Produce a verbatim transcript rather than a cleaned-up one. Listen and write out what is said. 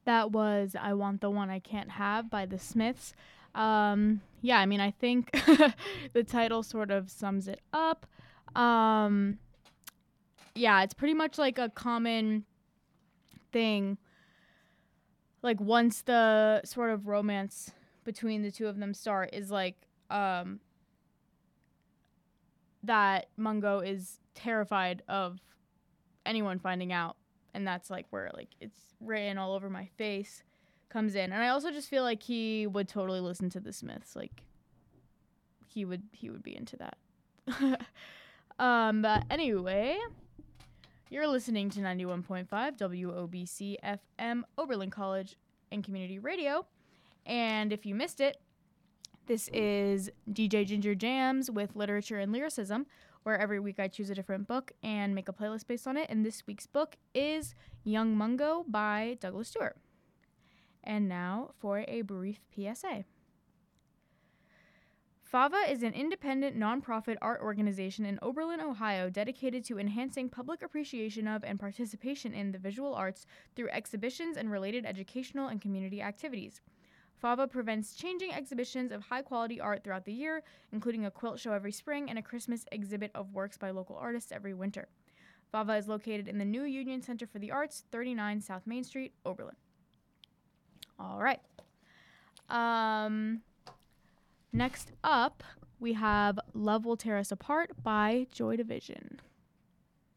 That was I Want the One I Can't Have by the Smiths. Um, yeah, I mean, I think the title sort of sums it up. Um, yeah, it's pretty much like a common thing. Like, once the sort of romance between the two of them start, is like, um, that Mungo is terrified of anyone finding out. And that's like where like it's written all over my face comes in. And I also just feel like he would totally listen to the Smiths. Like he would he would be into that. um but anyway, you're listening to ninety-one point five W O B C F M Oberlin College and Community Radio. And if you missed it, this is D J Ginger Jams with Literature and Lyricism, where every week I choose a different book and make a playlist based on it. And this week's book is Young Mungo by Douglas Stewart. And now for a brief P S A. FAVA is an independent nonprofit art organization in Oberlin, Ohio, dedicated to enhancing public appreciation of and participation in the visual arts through exhibitions and related educational and community activities. FAVA prevents changing exhibitions of high-quality art throughout the year, including a quilt show every spring and a Christmas exhibit of works by local artists every winter. FAVA is located in the New Union Center for the Arts, thirty-nine South Main Street, Oberlin. All right. Um, next up, we have Love Will Tear Us Apart by Joy Division.